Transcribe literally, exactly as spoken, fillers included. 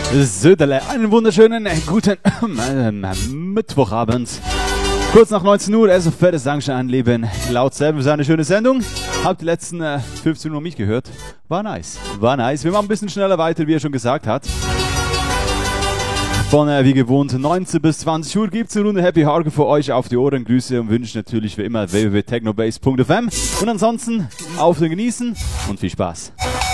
Söderle. Einen wunderschönen guten Mittwochabend. Kurz nach neunzehn Uhr, also fettes Dankeschön an Leben laut selber für eine schöne Sendung. Habt die letzten äh, fünfzehn Uhr mich gehört. War nice. War nice. Wir machen ein bisschen schneller weiter, wie er schon gesagt hat. Von äh, wie gewohnt neunzehn bis zwanzig Uhr gibt es eine Runde Happy Hardcore für euch auf die Ohren. Grüße und wünsche natürlich wie immer w w w punkt technobase punkt f m. Und ansonsten auf den Genießen und viel Spaß.